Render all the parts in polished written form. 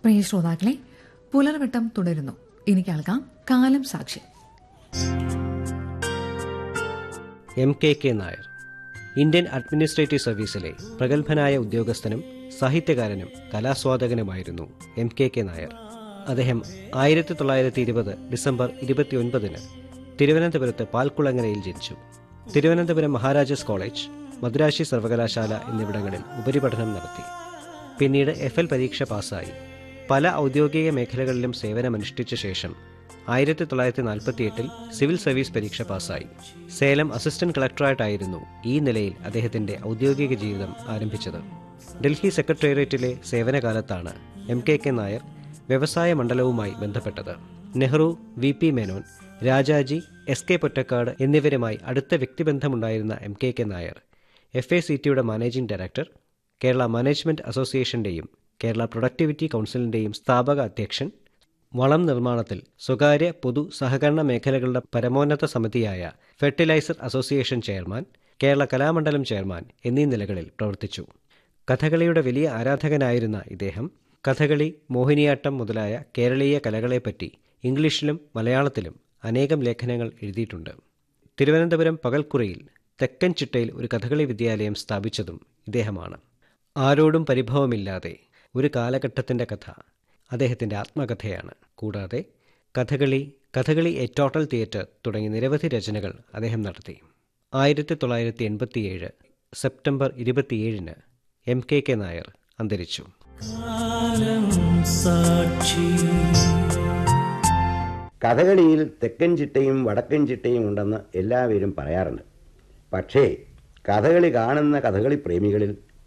പ്രിയ ശ്രോതാക്കളെ, പുലർവട്ടം തുടരുന്നു. ഇനി കേൾക്കാം കാലം സാക്ഷി. MKK നായർ ഇന്ത്യൻ അഡ്മിനിസ്ട്രേറ്റീവ് സർവീസിലെ പ്രഗത്ഭനായ ഉദ്യോഗസ്ഥനും സാഹിത്യകാരനും കലാസ്വാദകനുമായിരുന്നു MKK നായർ. അദ്ദേഹം 1920 ഡിസംബർ 29 തിരുവനന്തപുരത്ത് പാൽക്കുളങ്ങരയിൽ ജനിച്ചു. തിരുവനന്തപുരം മഹാരാജാസ് കോളേജ്, മദ്രാശി സർവകലാശാല എന്നിവിടങ്ങളിൽ ഉപരിപഠനം നടത്തി. പിന്നീട് FL പരീക്ഷ പാസ്സായി. പല ഔദ്യോഗിക മേഖലകളിലും സേവനമനുഷ്ഠിച്ച ശേഷം 1948 സിവിൽ സർവീസ് പരീക്ഷ പാസ്സായി. സേലം അസിസ്റ്റന്റ് കളക്ടറായിട്ടായിരുന്നു ഈ നിലയിൽ അദ്ദേഹത്തിന്റെ ഔദ്യോഗിക ജീവിതം ആരംഭിച്ചത്. ഡൽഹി സെക്രട്ടേറിയറ്റിലെ സേവനകാലത്താണ് MKK നായർ വ്യവസായ മണ്ഡലവുമായി ബന്ധപ്പെട്ടത്. നെഹ്റു, VP മേനോൻ, രാജാജി, SK പൊറ്റക്കാട് എന്നിവരുമായി അടുത്ത വ്യക്തിബന്ധമുണ്ടായിരുന്ന MKK Nair FACTയുടെ managing director, Kerala management അസോസിയേഷന്റെയും Kerala productivity കൗൺസിലിന്റെയും സ്ഥാപക അധ്യക്ഷൻ, വളം നിർമ്മാണത്തിൽ സ്വകാര്യ പൊതു സഹകരണ മേഖലകളുടെ പരമോന്നത സമിതിയായ fertiliser association chairman, Kerala Kalamandalam chairman എന്നീ നിലകളിൽ പ്രവർത്തിച്ചു. കഥകളിയുടെ വലിയ ആരാധകനായിരുന്ന ഇദ്ദേഹം കഥകളി, മോഹിനിയാട്ടം മുതലായ കേരളീയ കലകളെപ്പറ്റി ഇംഗ്ലീഷിലും മലയാളത്തിലും അനേകം ലേഖനങ്ങൾ എഴുതിയിട്ടുണ്ട്. തിരുവനന്തപുരം പകൽക്കുറിയിൽ തെക്കൻ ചിട്ടയിൽ ഒരു കഥകളി വിദ്യാലയം സ്ഥാപിച്ചതും ഇദ്ദേഹമാണ്. ആരോടും പരിഭവമില്ലാതെ ഒരു കാലഘട്ടത്തിൻ്റെ കഥ അദ്ദേഹത്തിൻ്റെ ആത്മകഥയാണ്. കൂടാതെ കഥകളി എ ടോട്ടൽ തിയേറ്റർ തുടങ്ങി നിരവധി രചനകൾ അദ്ദേഹം നടത്തി. 1987 സെപ്റ്റംബർ 27 MKK നായർ അന്തരിച്ചു. കഥകളിയിൽ തെക്കൻ ചിട്ടയും വടക്കൻ ചിട്ടയും ഉണ്ടെന്ന് എല്ലാവരും പറയാറുണ്ട്. പക്ഷേ കഥകളി കാണുന്ന കഥകളി പ്രേമികളിൽ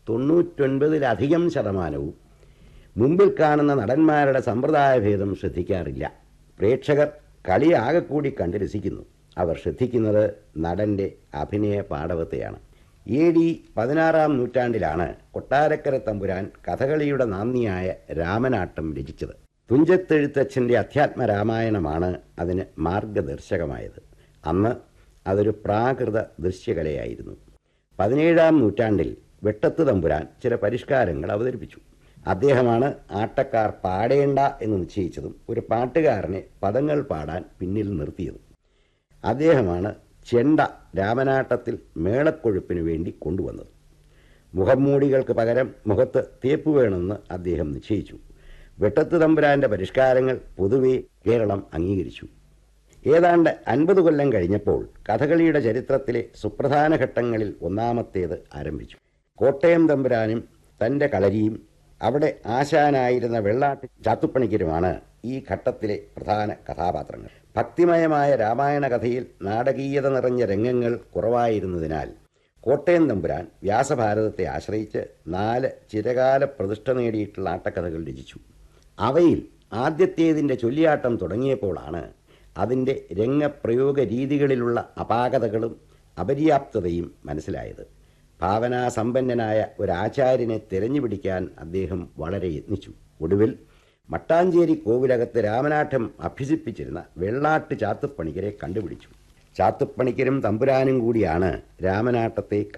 99% മുമ്പിൽ കാണുന്ന നടന്മാരുടെ സമ്പ്രദായഭേദം ശ്രദ്ധിക്കാറില്ല. പ്രേക്ഷകർ കളി ആകെക്കൂടി കണ്ട് രസിക്കുന്നു. അവർ ശ്രദ്ധിക്കുന്നത് നടൻ്റെ അഭിനയ പാടവത്തെയാണ്. AD 16-ാം നൂറ്റാണ്ടിലാണ് കൊട്ടാരക്കര തമ്പുരാൻ കഥകളിയുടെ നാന്ദിയായ രാമനാട്ടം രചിച്ചത്. തുഞ്ചത്തെഴുത്തച്ഛൻ്റെ അധ്യാത്മരാമായണമാണ് അതിന് മാർഗദർശകമായത്. അന്ന് അതൊരു പ്രാകൃത ദൃശ്യകലയായിരുന്നു. 17-ാം നൂറ്റാണ്ടിൽ വെട്ടത്ത് തമ്പുരാൻ ചില പരിഷ്കാരങ്ങൾ അവതരിപ്പിച്ചു. അദ്ദേഹമാണ് ആട്ടക്കാർ പാടേണ്ട എന്ന് നിശ്ചയിച്ചതും ഒരു പാട്ടുകാരനെ പദങ്ങൾ പാടാൻ പിന്നിൽ നിർത്തിയതും. അദ്ദേഹമാണ് ചെണ്ട രാമനാട്ടത്തിൽ മേളക്കൊഴുപ്പിനു വേണ്ടി കൊണ്ടുവന്നത്. മുഖംമൂടികൾക്ക് പകരം മുഖത്ത് തേപ്പ് വേണമെന്ന് അദ്ദേഹം നിശ്ചയിച്ചു. വെട്ടത്ത് തമ്പുരാൻ്റെ പരിഷ്കാരങ്ങൾ പൊതുവെ കേരളം അംഗീകരിച്ചു. ഏതാണ്ട് 50 കൊല്ലം കഴിഞ്ഞപ്പോൾ കഥകളിയുടെ ചരിത്രത്തിലെ സുപ്രധാന ഘട്ടങ്ങളിൽ ഒന്നാമത്തേത് ആരംഭിച്ചു. കോട്ടയം തമ്പുരാനും തൻ്റെ കളരിയും അവിടെ ആശാനായിരുന്ന വെള്ളാട്ട് ചാത്തുപ്പണിക്കരുമാണ് ഈ ഘട്ടത്തിലെ പ്രധാന കഥാപാത്രങ്ങൾ. ഭക്തിമയമായ രാമായണ കഥയിൽ നാടകീയത നിറഞ്ഞ രംഗങ്ങൾ കുറവായിരുന്നതിനാൽ കോട്ടയം തമ്പുരാൻ വ്യാസഭാരതത്തെ ആശ്രയിച്ച് 4 ചിരകാല പ്രതിഷ്ഠ നേടിയിട്ടുള്ള ആട്ടക്കഥകൾ രചിച്ചു. അവയിൽ ആദ്യത്തേതിൻ്റെ ചൊല്ലിയാട്ടം തുടങ്ങിയപ്പോഴാണ് അതിൻ്റെ രംഗപ്രയോഗ രീതികളിലുള്ള അപാകതകളും അപര്യാപ്തതയും മനസ്സിലായത്. ഭാവനാസമ്പന്നനായ ഒരാചാര്യനെ തിരഞ്ഞുപിടിക്കാൻ അദ്ദേഹം വളരെ യത്നിച്ചു. ഒടുവിൽ മട്ടാഞ്ചേരി കോവിലകത്ത് രാമനാട്ടം അഭ്യസിപ്പിച്ചിരുന്ന വെള്ളാട്ട് ചാത്തുപ്പണിക്കരെ കണ്ടുപിടിച്ചു. ചാത്തുപ്പണിക്കരും തമ്പുരാനും കൂടിയാണ് രാമനാട്ടത്തെ